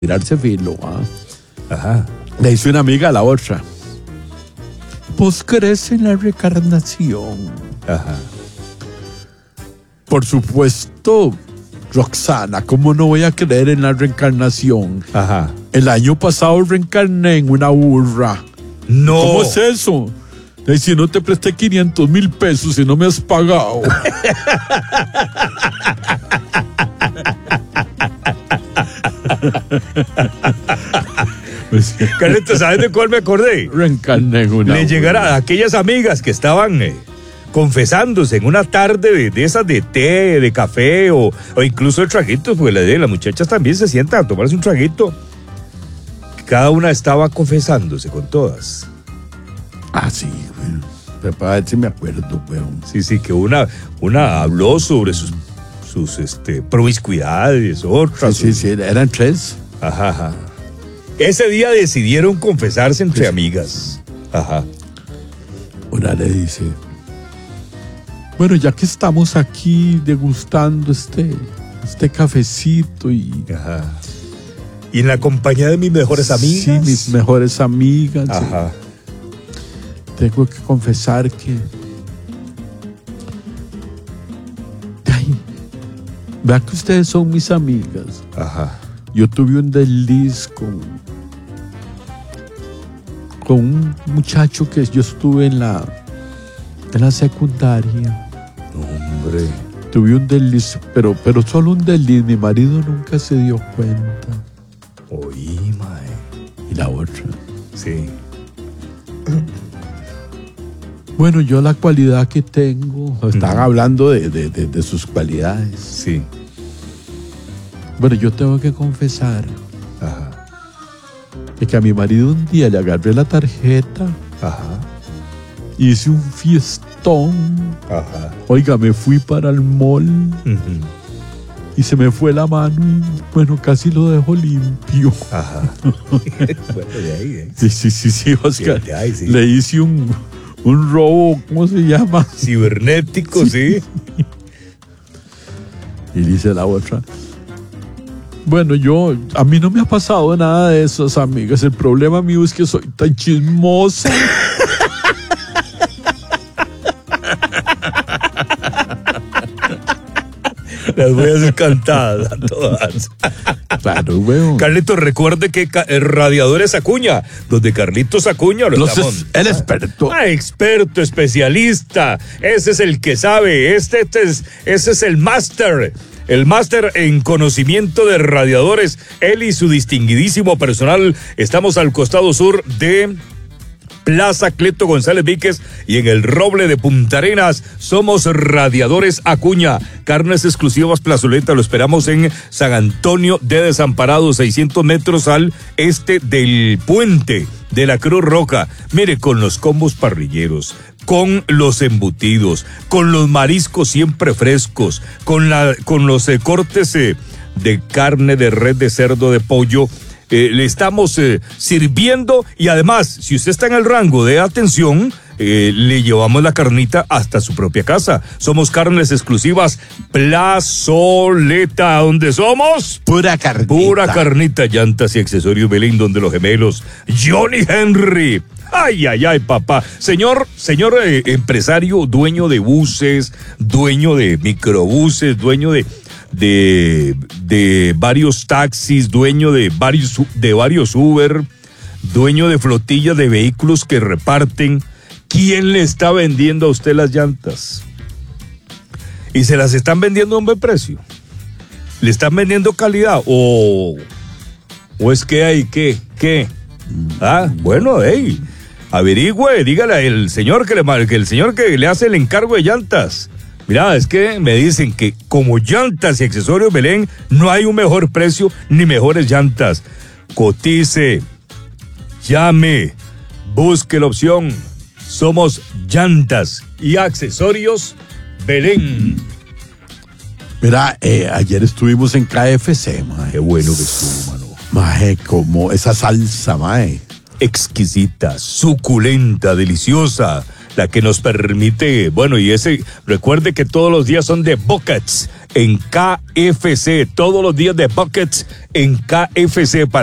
tirarse filo. Ajá. Le dice una amiga a la otra: ¿vos crees en la reencarnación? Ajá. Por supuesto, Roxana, ¿cómo no voy a creer en la reencarnación? Ajá. El año pasado reencarné en una burra. No. ¿Cómo es eso? Y si no te presté 500,000 pesos y no me has pagado. Carlitos, ¿sabes de cuál me acordé? Reencarné en una Le llegará a aquellas amigas que estaban confesándose en una tarde de esas de té, de café o incluso de traguitos, porque las muchachas también se sientan a tomarse un traguito. Cada una estaba confesándose con todas. Ah, sí, güey. Para ver si me acuerdo, weón. Sí, que una habló sobre sus promiscuidades, otras. Sí, eran 3. Ajá. Ese día decidieron confesarse entre amigas. Ajá. Una le dice: bueno, ya que estamos aquí degustando este cafecito y... Ajá. Y en la compañía de mis mejores amigas. Sí, mis mejores amigas. Ajá. Tengo que confesar que... Ay, vean que ustedes son mis amigas. Ajá. Yo tuve un desliz con un muchacho que yo estuve en la secundaria. Hombre. Tuve un desliz, pero solo un desliz. Mi marido nunca se dio cuenta. Oí, mae. Y la otra: Sí. bueno, yo la cualidad que tengo... Están hablando de sus cualidades. Sí. Bueno, yo tengo que confesar... Ajá. que a mi marido un día le agarré la tarjeta... Ajá. Hice un fiestón... Ajá. Oiga, me fui para el mall... Uh-huh. Y se me fue la mano y, bueno, casi lo dejo limpio. Ajá. Bueno, de ahí. Sí, Oscar. De ahí, sí. Le hice un robo, ¿cómo se llama? Cibernético, sí. Y dice la otra: bueno, a mí no me ha pasado nada de esas amigas. El problema mío es que soy tan chismosa. Las voy a hacer cantadas a todas. Claro, weón. Carlitos, recuerde que Radiadores Acuña, donde Carlitos Acuña lo estamos. El experto. Experto, especialista. Ese es el que sabe. Ese es el máster. El máster en conocimiento de radiadores. Él y su distinguidísimo personal. Estamos al costado sur de Plaza Cleto González Víquez y en el Roble de Punta Arenas. Somos Radiadores Acuña. Carnes exclusivas Plazoleta. Lo esperamos en San Antonio de Desamparados, 600 metros al este del puente de la Cruz Roja. Mire, con los combos parrilleros, con los embutidos, con los mariscos siempre frescos, con los cortes de carne, de res, de cerdo, de pollo. Le estamos sirviendo y además, si usted está en el rango de atención, le llevamos la carnita hasta su propia casa. Somos Carnes Exclusivas Plazoleta, donde somos pura carnita. Pura carnita, llantas y accesorios Belén, donde los gemelos Johnny Henry. Ay, papá. Señor empresario, dueño de buses, dueño de microbuses, dueño de varios taxis, dueño de varios Uber, dueño de flotillas de vehículos que reparten. ¿Quién le está vendiendo a usted las llantas? Y se las están vendiendo a un buen precio. ¿Le están vendiendo calidad? ¿O es que hay qué? Bueno, averigüe, dígale al señor que le hace el encargo de llantas. Mira, es que me dicen que como Llantas y Accesorios Belén no hay un mejor precio ni mejores llantas. Cotice, llame, busque la opción. Somos Llantas y Accesorios Belén. Mira, ayer estuvimos en KFC, mae. Qué bueno que estuvo, mano. Mae, como esa salsa, mae. Exquisita, suculenta, deliciosa. La que nos permite, bueno, recuerde que todos los días son de buckets en KFC. Todos los días de Buckets en KFC.